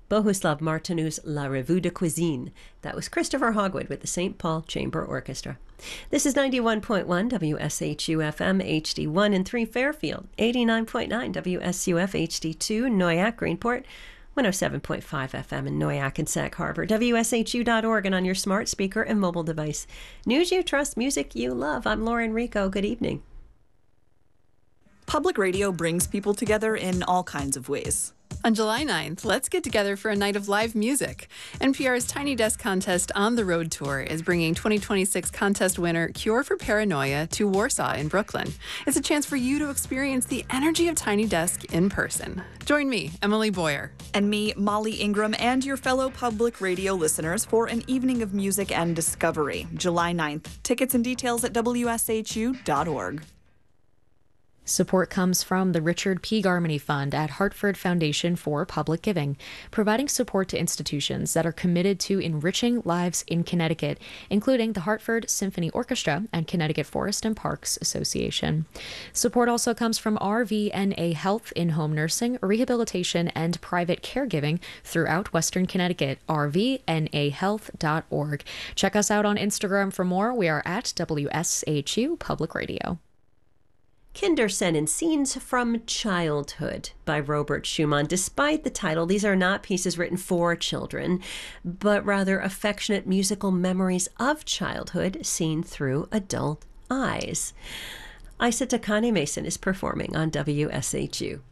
Bohuslav Martinou's La Revue de Cuisine. That was Christopher Hogwood with the St. Paul Chamber Orchestra. This is 91.1 WSHU FM HD1 in 3 Fairfield, 89.9 WSUF HD2 Noyak Greenport, 107.5 FM in Noyak and Sac Harbor, WSHU.org, and on your smart speaker and mobile device. News you trust, music you love. I'm Lauren Rico. Good evening. Public radio brings people together in all kinds of ways. On July 9th, let's get together for a night of live music. NPR's Tiny Desk Contest On the Road Tour is bringing 2026 contest winner Cure for Paranoia to Warsaw in Brooklyn. It's a chance for you to experience the energy of Tiny Desk in person. Join me, Emily Boyer. And me, Molly Ingram, and your fellow public radio listeners for an evening of music and discovery, July 9th. Tickets and details at WSHU.org. Support comes from the Richard P. Garmany Fund at Hartford Foundation for Public Giving, providing support to institutions that are committed to enriching lives in Connecticut, including the Hartford Symphony Orchestra and Connecticut Forest and Parks Association. Support also comes from RVNA Health in-home nursing, rehabilitation, and private caregiving throughout Western Connecticut, rvnahealth.org. Check us out on Instagram for more. We are at WSHU Public Radio. Kindersen and Scenes from Childhood by Robert Schumann. Despite the title, these are not pieces written for children, but rather affectionate musical memories of childhood seen through adult eyes. Isa Takane Mason is performing on WSHU.